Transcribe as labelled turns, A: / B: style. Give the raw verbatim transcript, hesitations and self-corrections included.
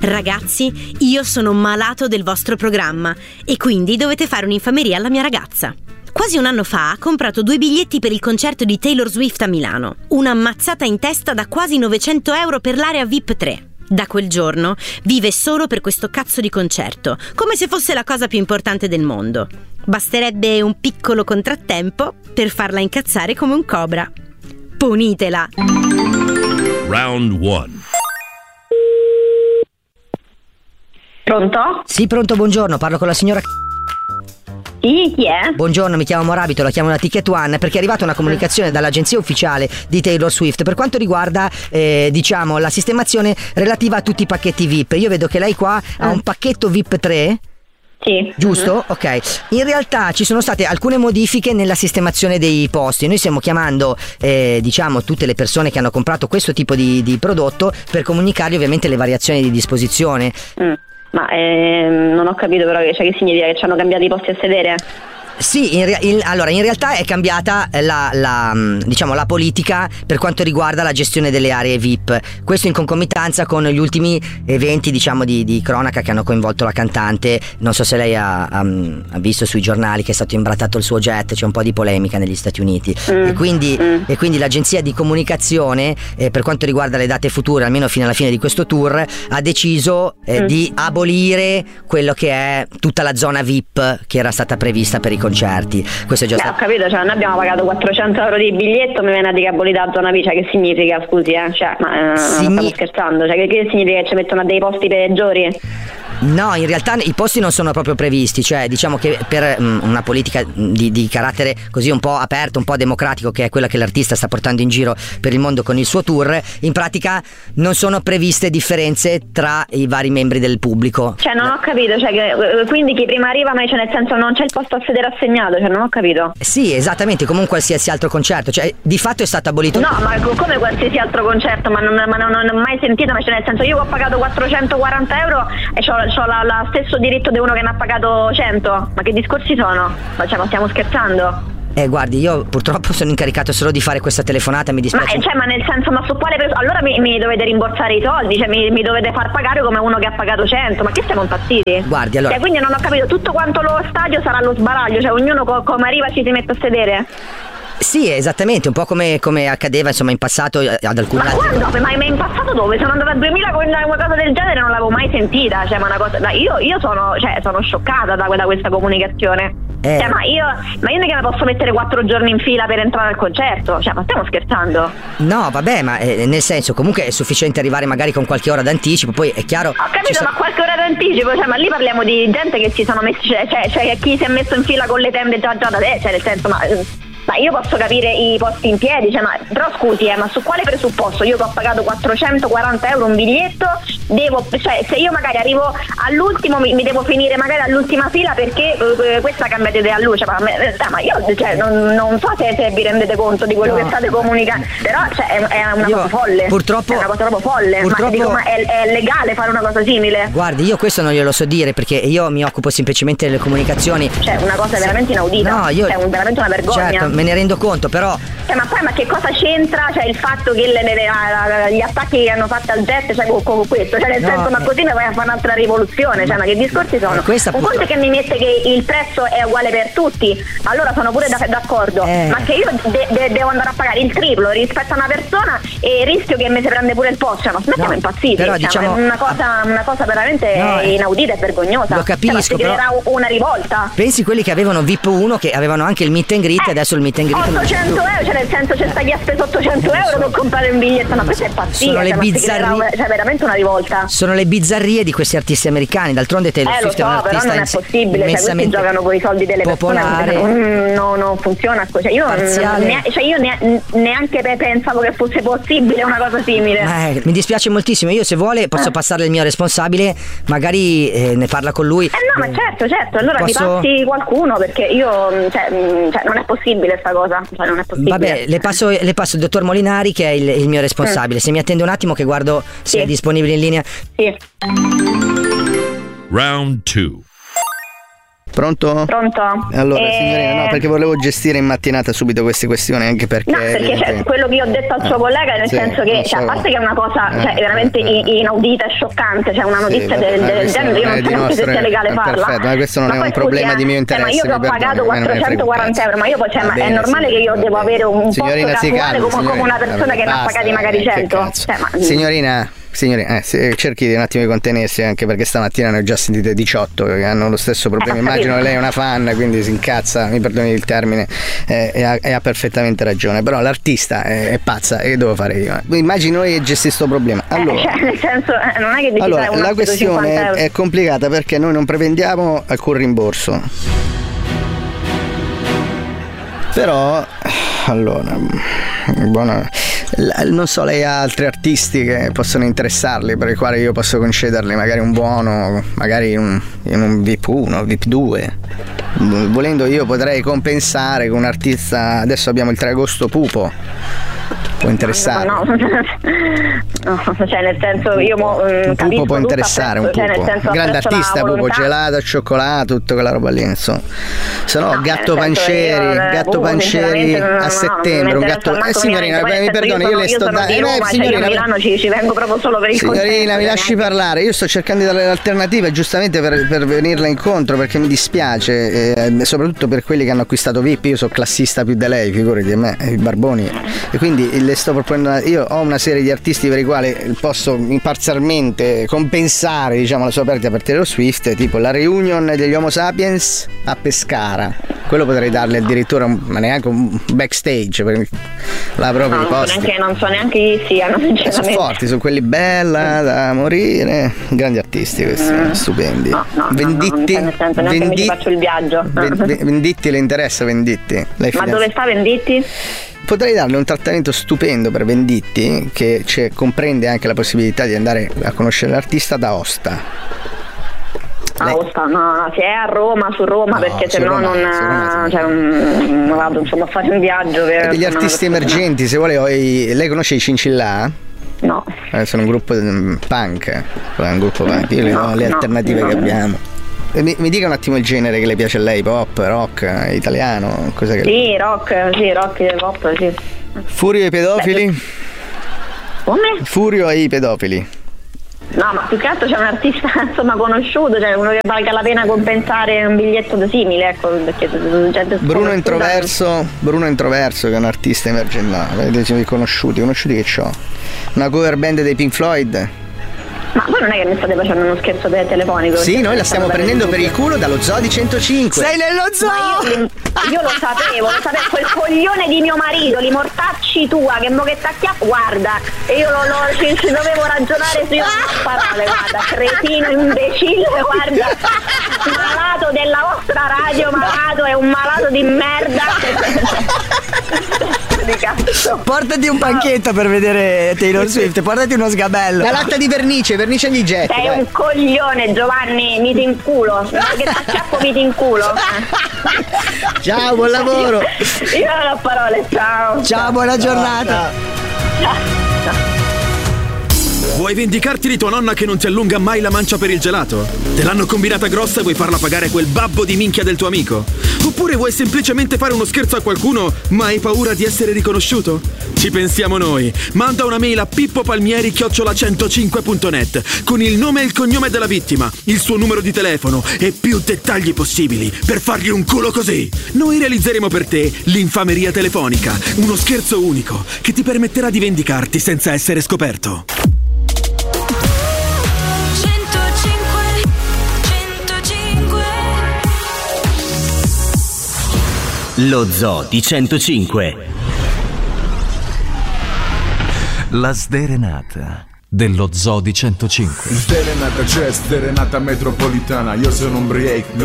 A: Ragazzi, io sono malato del vostro programma e quindi dovete fare un'infameria alla mia ragazza. Quasi un anno fa ha comprato due biglietti per il concerto di Taylor Swift a Milano. Una mazzata in testa da quasi novecento euro per l'area V I P tre. Da quel giorno vive solo per questo cazzo di concerto, come se fosse la cosa più importante del mondo. Basterebbe un piccolo contrattempo per farla incazzare come un cobra. Punitela!
B: Round one.
C: Pronto?
D: Sì, pronto, buongiorno, parlo con la signora.
C: Sì, chi è?
D: Buongiorno, mi chiamo Morabito, la chiamo da Ticket One perché è arrivata una comunicazione dall'agenzia ufficiale di Taylor Swift per quanto riguarda eh, diciamo la sistemazione relativa a tutti i pacchetti V I P. Io vedo che lei qua mm. ha un pacchetto V I P tre.
C: Sì.
D: Giusto?
C: Mm-hmm.
D: Ok. In realtà ci sono state alcune modifiche nella sistemazione dei posti. Noi stiamo chiamando eh, diciamo tutte le persone che hanno comprato questo tipo di, di prodotto per comunicargli ovviamente le variazioni di disposizione.
C: Mm. Ma ehm, non ho capito però che, cioè, che significa che ci hanno cambiato i posti a sedere?
D: Sì, in, rea- in, allora in realtà è cambiata la, la, diciamo, la politica per quanto riguarda la gestione delle aree V I P. Questo in concomitanza con gli ultimi eventi diciamo di, di cronaca che hanno coinvolto la cantante. Non so se lei ha, ha, ha visto sui giornali che è stato imbrattato il suo jet, c'è un po' di polemica negli Stati Uniti mm. e, quindi, mm. e quindi l'agenzia di comunicazione eh, per quanto riguarda le date future, almeno fino alla fine di questo tour, ha deciso eh, mm. di abolire quello che è tutta la zona V I P che era stata prevista per i concerti. Questo è già
C: Beh,
D: stato...
C: ho capito, cioè noi abbiamo pagato quattrocento euro di biglietto, mi viene a dire che abolita la zona V I P, cioè che significa, scusi eh, cioè ma eh,
D: Signi...
C: stiamo scherzando, cioè che, che significa che ci mettono a dei posti peggiori?
D: No, in realtà i posti non sono proprio previsti, cioè diciamo che per um, una politica di, di carattere così un po' aperto, un po' democratico, che è quella che l'artista sta portando in giro per il mondo con il suo tour, in pratica non sono previste differenze tra i vari membri del pubblico.
C: Cioè non ho capito, cioè che, quindi chi prima arriva, ma cioè nel senso non c'è il posto a sedere assegnato, cioè non ho capito.
D: Sì, esattamente, come qualsiasi altro concerto, cioè di fatto è stato abolito.
C: No, ma come qualsiasi altro concerto, ma non, ma non, non ho mai sentito, ma cioè nel senso io ho pagato quattrocentoquaranta euro e c'ho Ho lo stesso diritto di uno che ne ha pagato cento. Ma che discorsi sono? Ma, cioè, ma stiamo scherzando?
D: Eh guardi, io purtroppo sono incaricato solo di fare questa telefonata, mi dispiace.
C: Ma, cioè, ma nel senso, ma su quale pres- allora mi, mi dovete rimborsare i soldi, cioè mi, mi dovete far pagare come uno che ha pagato cento. Ma che siamo impazziti?
D: Guardi, allora,
C: cioè, quindi non ho capito, tutto quanto lo stadio sarà allo sbaraglio, cioè ognuno co- come arriva ci si mette a sedere?
D: Sì, esattamente, un po' come, come accadeva insomma in passato ad alcuni
C: ma
D: altri.
C: quando? Ma, ma in passato dove? Sono andata a duemila con una cosa del genere, non l'avevo mai sentita, cioè ma una cosa, io, io sono, cioè, sono scioccata da, da questa comunicazione. Eh. Cioè, ma io ma io non è che mi posso mettere quattro giorni in fila per entrare al concerto, cioè ma stiamo scherzando?
D: No, vabbè, ma eh, nel senso comunque è sufficiente arrivare magari con qualche ora d'anticipo, poi è chiaro.
C: Ho capito,
D: so-
C: ma qualche ora d'anticipo, cioè ma lì parliamo di gente che si sono messi, cioè, cioè, cioè chi si è messo in fila con le tende già già da te, cioè nel senso ma... Ma io posso capire i posti in piedi, cioè, ma, però scusi, eh, ma su quale presupposto? Io che ho pagato quattrocentoquaranta euro un biglietto, devo, cioè se io magari arrivo all'ultimo mi, mi devo finire magari all'ultima fila perché eh, questa cambiate idea a luce, ma, eh, ma io cioè, non, non so se, se vi rendete conto di quello no. che state comunicando, però cioè, è, è una io, cosa folle,
D: purtroppo,
C: è una cosa proprio folle,
D: purtroppo,
C: ma, dico, ma è, è legale fare una cosa simile?
D: Guardi, io questo non glielo so dire perché io mi occupo semplicemente delle comunicazioni.
C: Cioè una cosa veramente inaudita,
D: no, io,
C: è un, veramente una vergogna.
D: Certo, me ne rendo conto, però
C: cioè, ma poi ma che cosa c'entra cioè il fatto che le, le, le, gli attacchi che hanno fatto al jet cioè con, con questo, cioè nel no, senso ma così mi vai a fare un'altra rivoluzione, cioè ma che discorsi sono?
D: Questa
C: un conto è che mi mette che il prezzo è uguale per tutti, allora sono pure da, d'accordo, eh. ma che io de, de, devo andare a pagare il triplo rispetto a una persona e rischio che mi si prende pure il posto, cioè, ma smettiamo no, impazziti, però, cioè, diciamo, è una cosa, una cosa veramente no, inaudita e vergognosa.
D: Lo capisco,
C: cioè, ma si creerà una rivolta.
D: Pensi quelli che avevano V I P uno che avevano anche il meet and greet, eh, adesso il meet and greet
C: ottocento euro, cioè nel senso c'è sta chi ha speso ottocento euro per comprare un biglietto, ma questa è pazzia,
D: sono le
C: cioè,
D: bizzarrie,
C: c'è veramente una rivolta.
D: Sono le bizzarrie di questi artisti americani, d'altronde Taylor
C: eh,
D: Swift
C: so,
D: è un artista
C: però non è possibile, cioè questi giocano con i soldi delle
D: popolare,
C: persone, no, non funziona così, cioè, io, ne, cioè, io ne, neanche pensavo che fosse possibile una cosa simile.
D: Eh, mi dispiace moltissimo, io se vuole posso eh. passarle il mio responsabile, magari eh, ne parla con lui.
C: Eh no, ma certo, certo, allora
D: posso...
C: mi passi qualcuno perché io, cioè, cioè non è possibile sta cosa, cioè non è possibile.
D: Vabbè, le passo, le passo il dottor Molinari che è il, il mio responsabile, mm. se mi attende un attimo che guardo se
C: sì.
D: è disponibile in linea.
C: Sì.
B: Round two.
E: Pronto?
C: Pronto?
E: Allora,
C: e...
E: signorina, no, perché volevo gestire in mattinata subito queste questioni, anche perché...
C: No, perché cioè, quello che io ho detto al suo
E: eh,
C: collega, nel
E: sì,
C: senso che,
E: so.
C: cioè, a parte che è una cosa
E: eh,
C: cioè, veramente
E: eh,
C: inaudita e scioccante, cioè una notizia
E: sì,
C: del,
E: vabbè,
C: del genere, io non so neanche se sia legale farla.
E: Perfetto, ma questo non
C: ma
E: è
C: poi,
E: un problema
C: scusi,
E: di mio interesse.
C: Eh, ma io che ho pagato quattrocentoquaranta euro, ma io poi, cioè, ma è normale che io devo avere un
E: signorina,
C: posto casuale come, come una persona che ne ha pagati magari cento. Cioè, ma,
E: signorina, signorina, eh, cerchi di un attimo di contenersi, anche perché stamattina ne ho già sentite diciotto che hanno lo stesso problema.
C: Eh,
E: Immagino che lei è una fan, quindi si incazza, mi perdoni il termine, eh, e, ha, e ha perfettamente ragione. Però l'artista è, è pazza, e che devo fare io? Immagino che gesti questo problema. Allora,
C: eh, cioè, nel senso, eh, non è che dici
E: allora
C: una
E: la questione è complicata perché noi non prevendiamo alcun rimborso. Però, allora, buona. Non so, lei ha altri artisti che possono interessarli, per i quali io posso concederli magari un buono, magari in un, in un V I P uno, V I P due. Volendo io potrei compensare con un artista. Adesso abbiamo il tre agosto Pupo. Può interessare?
C: No, no, no, cioè nel senso io mo,
E: un
C: Pupo
E: pupo può interessare, un
C: cioè,
E: pupo,
C: senso,
E: grande artista, Pupo, gelato, cioccolato, tutta quella roba lì, insomma. Se no,
C: no
E: Gatto
C: senso,
E: Pancieri,
C: io,
E: Gatto
C: Pupo,
E: Pancieri
C: no,
E: a
C: no,
E: settembre,
C: no,
E: un gatto. Eh signorina,
C: niente,
E: mi perdoni, io,
C: io
E: le sto dando.
C: Eh, Roma, signorina, cioè, a Milano ci, ci vengo proprio solo per il
E: signorina,
C: contesto,
E: mi lasci
C: neanche.
E: parlare, io sto cercando di dare le alternative giustamente per, per venirla incontro, perché mi dispiace, eh, soprattutto per quelli che hanno acquistato V I P. Io sono classista più di lei, figurati a me, i barboni, e quindi le sto proponendo. Io ho una serie di artisti per i quali posso parzialmente compensare, diciamo, la sua perdita per Taylor Swift, tipo la reunion degli Homo Sapiens a Pescara. Quello potrei darle addirittura un, ma neanche un backstage per la propria
C: no, non, so neanche, non so neanche chi siano, sinceramente.
E: Sono forti, sono quelli bella da morire, grandi artisti questi, mm. stupendi.
C: No, no,
E: Venditti,
C: no, no, nel senso, neanche Venditti, mi ci faccio il viaggio.
E: Venditti le interessa Venditti? Lei
C: ma dove sta Venditti?
E: Potrei darle un trattamento stupendo per Venditti, che comprende anche la possibilità di andare a conoscere l'artista da Aosta.
C: A Aosta, no, se è a Roma, su Roma, no, perché se no non Roma, cioè, non vado insomma a fare un viaggio per
E: degli artisti emergenti, se vuole. Ho i, lei conosce i Cincillà?
C: No.
E: Eh, sono un gruppo punk, è un gruppo punk. Io le do no, le alternative no, che no. abbiamo. Mi, mi dica un attimo il genere che le piace a lei, pop, rock, italiano, cosa che...
C: Sì, rock, sì, rock e pop, sì.
E: Furio ai pedofili? Beh,
C: come?
E: Furio ai pedofili.
C: No, ma più che altro c'è un artista insomma conosciuto, cioè uno che valga la pena compensare un biglietto da simile, ecco, perché gente
E: Bruno Introverso, Bruno Introverso, che è un artista emergente, no, avete conosciuti, conosciuti che c'ho. Una cover band dei Pink Floyd.
C: Ma voi non è che mi state facendo uno scherzo telefonico?
E: Sì, noi la stiamo prendendo per il culo dallo Zoo di centocinque.
D: Sei nello zoo!
C: Io, io lo sapevo, lo sapevo, quel coglione di mio marito, li mortacci tua, che mo che t'acchiappa, guarda, e io lo, lo ci, ci dovevo ragionare su parole, guarda, cretino, imbecille, guarda, malato della vostra radio, malato, è un malato di merda. Di cazzo.
D: Portati un panchetto per vedere Taylor Swift, portati uno sgabello.
E: La latta di vernice, vernice agli jet.
C: Sei
E: vai.
C: un coglione, Giovanni, mi ti in culo. Che t'acchiappo, mi ti in culo.
E: Ciao, buon lavoro.
C: Io non ho parole, ciao.
D: Ciao, buona giornata.
C: Ciao. Ciao.
F: Vuoi vendicarti di tua nonna che non ti allunga mai la mancia per il gelato? Te l'hanno combinata grossa e vuoi farla pagare a quel babbo di minchia del tuo amico? Oppure vuoi semplicemente fare uno scherzo a qualcuno ma hai paura di essere riconosciuto? Ci pensiamo noi. Manda una mail a pippopalmieri chiocciola centocinque punto net con il nome e il cognome della vittima, il suo numero di telefono e più dettagli possibili per fargli un culo così. Noi realizzeremo per te l'infameria telefonica, uno scherzo unico che ti permetterà di vendicarti senza essere scoperto.
G: Lo Zoo di centocinque.
H: La sderenata dello Zoo di centocinque.
I: Sderenata c'è, sderenata metropolitana. Io sono un break,